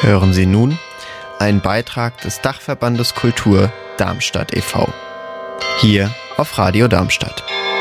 Hören Sie nun einen Beitrag des Dachverbandes Kultur Darmstadt e.V. Hier auf Radio Darmstadt.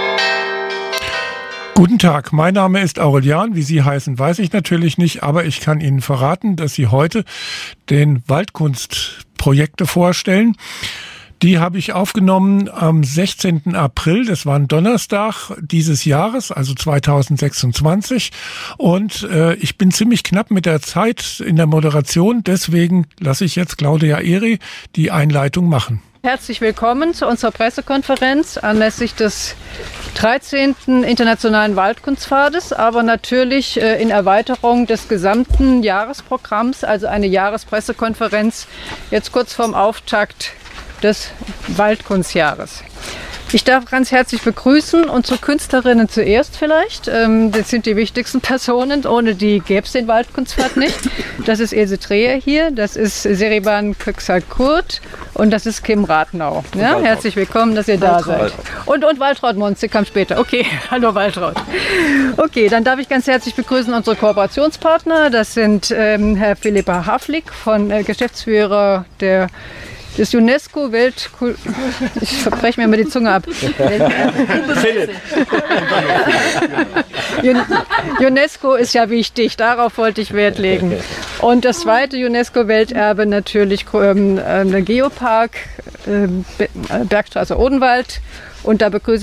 Guten Tag, mein Name ist Aurelian. Wie Sie heißen, weiß ich natürlich nicht, aber ich kann Ihnen verraten, dass Sie heute den Waldkunstprojekte vorstellen. Die habe ich aufgenommen am 16. April, das war ein Donnerstag dieses Jahres, also 2026. Und ich bin ziemlich knapp mit der Zeit in der Moderation, deswegen lasse ich jetzt Claudia Ehri die Einleitung machen. Herzlich willkommen zu unserer Pressekonferenz anlässlich des 13. Internationalen Waldkunstpfades, aber natürlich in Erweiterung des gesamten Jahresprogramms, also eine Jahrespressekonferenz, jetzt kurz vorm Auftakt des Waldkunstjahres. Ich darf ganz herzlich begrüßen unsere Künstlerinnen zuerst vielleicht. Das sind die wichtigsten Personen, ohne die gäbe es den Waldkunstpfad nicht. Das ist Ilse Dreher hier, das ist Seriban Köksal-Kurt und das ist Kim Rathnau. Ja, herzlich willkommen, dass ihr da seid. Und Waltraud Monze kam später. Okay, hallo Waltraud. Okay, dann darf ich ganz herzlich begrüßen unsere Kooperationspartner. Das sind Herr Philippa Havlik, Geschäftsführer des UNESCO ich verbreche mir immer die Zunge ab. UNESCO ist ja wichtig, darauf wollte ich Wert legen. Und das zweite UNESCO-Welterbe natürlich Geopark, Bergstraße Odenwald. Und da begrüße